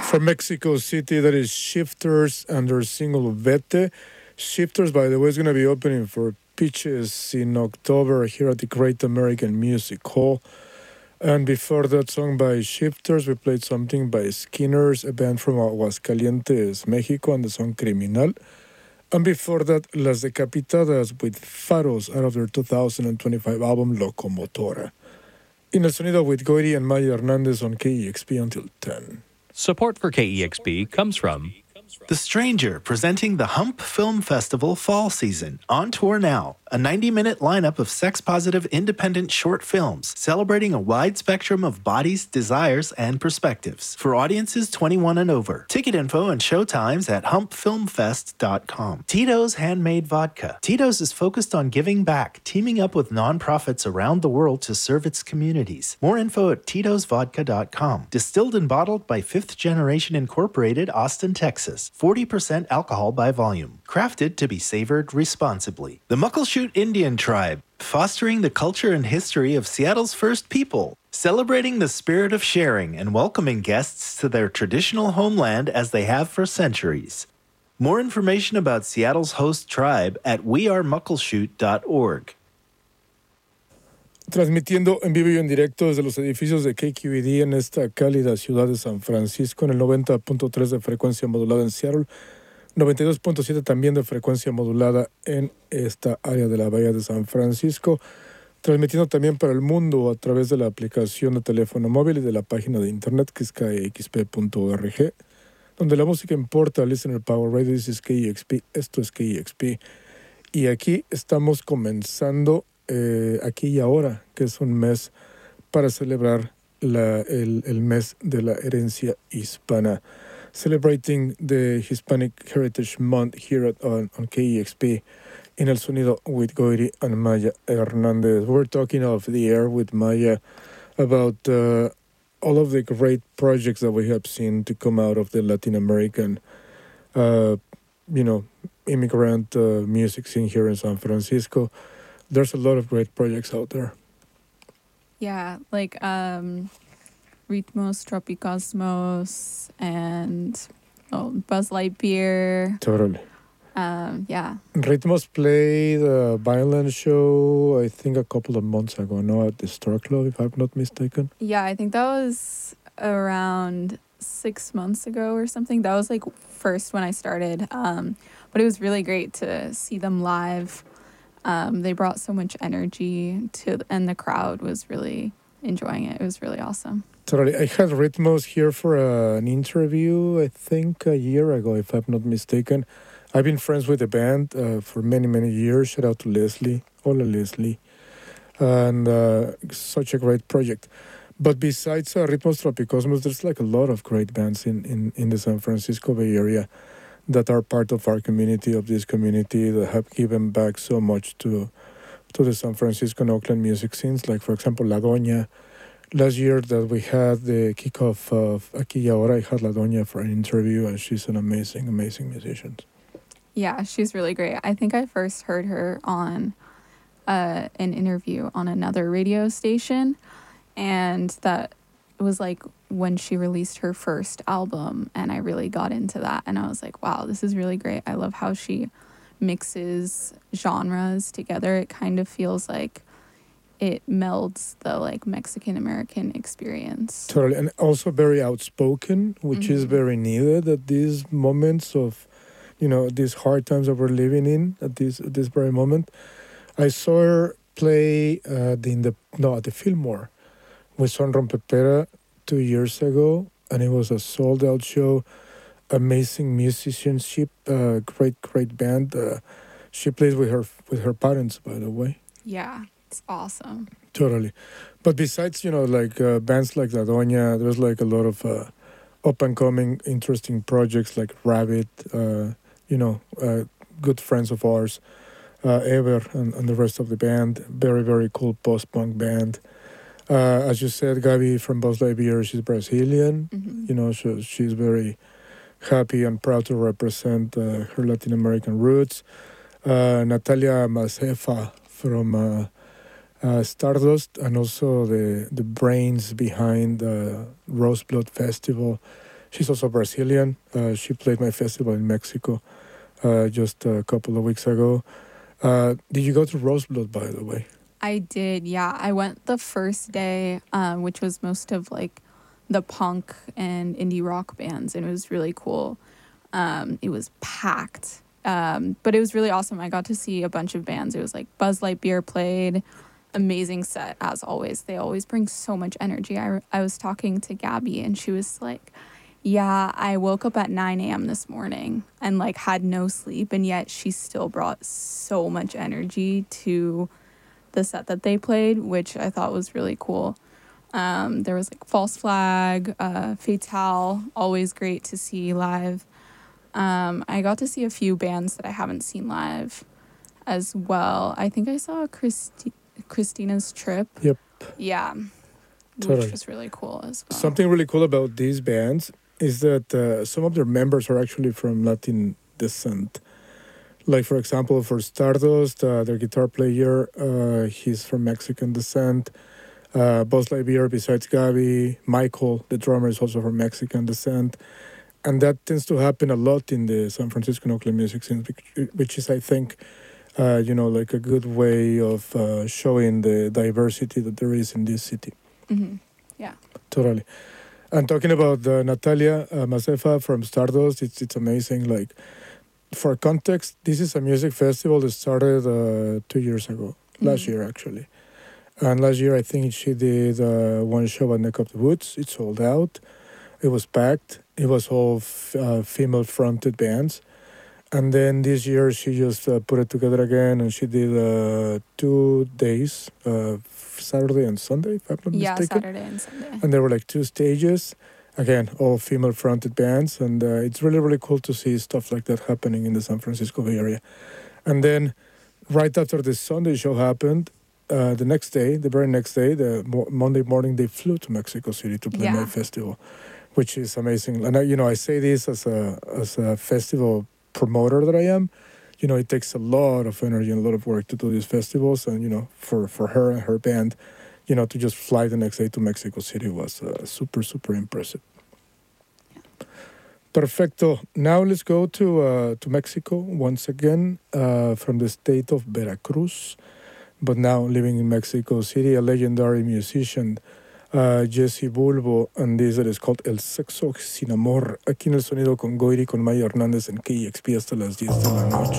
From Mexico City, that is Shifters and their single Vete. Shifters, by the way, is going to be opening for Peaches in October here at the Great American Music Hall. And before that song by Shifters, we played something by Skinners, a band from Aguascalientes, Mexico, and the song Criminal. And before that, Las Decapitadas with Faros out of their 2025 album Locomotora. In el sonido with Goiri and Maya Hernandez on KEXP until 10. Support for KEXP comes from The Stranger, presenting the Hump Film Festival fall season, on tour now. A 90-minute lineup of sex-positive independent short films celebrating a wide spectrum of bodies, desires, and perspectives for audiences 21 and over. Ticket info and showtimes at humpfilmfest.com. Tito's Handmade Vodka. Tito's is focused on giving back, teaming up with nonprofits around the world to serve its communities. More info at titosvodka.com. Distilled and bottled by Fifth Generation Incorporated, Austin, Texas. 40% alcohol by volume. Crafted to be savored responsibly. The Muckleshoot Indian Tribe, fostering the culture and history of Seattle's first people, celebrating the spirit of sharing and welcoming guests to their traditional homeland as they have for centuries. More information about Seattle's host tribe at wearemuckleshoot.org. Transmitiendo en vivo y en directo desde los edificios de KQED en esta cálida ciudad de San Francisco en el 90.3 de frecuencia modulada en Seattle, 92.7 también de frecuencia modulada en esta área de la Bahía de San Francisco, transmitiendo también para el mundo a través de la aplicación de teléfono móvil y de la página de internet que es kexp.org, donde la música importa. Listener Power Radio, this is KEXP, esto es KEXP, y aquí estamos comenzando aquí y ahora, que es un mes para celebrar el mes de la herencia hispana. Celebrating the Hispanic Heritage Month here on KEXP in El Sonido with Goiri and Maya Hernandez. We're talking off the air with Maya about all of the great projects that we have seen to come out of the Latin American, immigrant music scene here in San Francisco. There's a lot of great projects out there. Yeah, like Ritmos Tropicosmos and Buzz Lightyear. Totally. Yeah. Ritmos played a violin show, I think, a couple of months ago, no, at the Star Club, if I'm not mistaken. Yeah, I think that was around 6 months ago or something. That was like first when I started. But it was really great to see them live. They brought so much energy and the crowd was really enjoying it. It was really awesome. Totally. I had Ritmos here for an interview, I think a year ago, if I'm not mistaken. I've been friends with the band for many, many years. Shout out to Leslie, hola Leslie. And such a great project. But besides Ritmos Tropicosmos, there's like a lot of great bands in the San Francisco Bay Area that are part of our community, of this community, that have given back so much to the San Francisco and Oakland music scenes. Like, for example, La Doña. Last year that we had the kickoff of Aquí y Ahora, I had La Doña for an interview, and she's an amazing, amazing musician. Yeah, she's really great. I think I first heard her on an interview on another radio station, and that was like when she released her first album, and I really got into that, and I was like, wow, this is really great. I love how she mixes genres together. It kind of feels like it melds the like Mexican American experience. Totally, and also very outspoken, which is very needed at these moments of, these hard times that we're living in at this very moment. I saw her play at the Fillmore with Son Rompepera 2 years ago, and it was a sold-out show. Amazing musicianship, great band. She plays with her parents, by the way. Yeah, it's awesome. Totally. But besides, bands like La Doña, there's like a lot of up-and-coming interesting projects like Rabbit, good friends of ours, Ever and the rest of the band. Very, very cool post-punk band. As you said, Gabi from Buzz Lightyear, she's Brazilian. So she's very happy and proud to represent her Latin American roots. Natalia Macefa from Stardust, and also the brains behind the Roseblood Festival. She's also Brazilian. She played my festival in Mexico just a couple of weeks ago. Did you go to Roseblood, by the way? I did, yeah. I went the first day, which was most of like the punk and indie rock bands, and it was really cool. It was packed, but it was really awesome. I got to see a bunch of bands. It was like Buzz Lightyear played, amazing set as always. They always bring so much energy. I was talking to Gabby, and she was like, yeah, I woke up at 9 a.m. this morning and like had no sleep, and yet she still brought so much energy to the set that they played, which I thought was really cool. There was like False Flag, Fatale, always great to see live. I got to see a few bands that I haven't seen live as well. I think I saw Christina's Trip. Yep. Yeah, Totally. which was really cool as well. Something really cool about these bands is that some of their members are actually from Latin descent. Like, for example, for Stardust, their guitar player, he's from Mexican descent. Buzz Lightyear, besides Gabby, Michael, the drummer, is also from Mexican descent. And that tends to happen a lot in the San Francisco and Oakland music scene, which is, I think, like a good way of showing the diversity that there is in this city. Mm-hmm. Yeah. Totally. And talking about Natalia Mazefa from Stardust, it's amazing. Like, for context, this is a music festival that started 2 years ago, last year actually. And last year, I think she did one show at Neck of the Woods. It sold out. It was packed. It was all female-fronted bands. And then this year, she just put it together again, and she did 2 days, Saturday and Sunday, if I'm not mistaken. Saturday and Sunday. And there were like 2 stages. Again, all female-fronted bands. And it's really, really cool to see stuff like that happening in the San Francisco Bay Area. And then right after the Sunday show happened, the very next day, Monday morning, they flew to Mexico City to play my festival, which is amazing. And I say this as a festival promoter that I am. It takes a lot of energy and a lot of work to do these festivals, and for her and her band, to just fly the next day to Mexico City was super, super impressive. Perfecto. Now let's go to Mexico once again, from the state of Veracruz, but now living in Mexico City, a legendary musician, Jesse Bulbo, and this that is called El Sexo Sin Amor, aquí en El Sonido con Goiri, con Maya Hernández en KEXP hasta las 10 de la noche.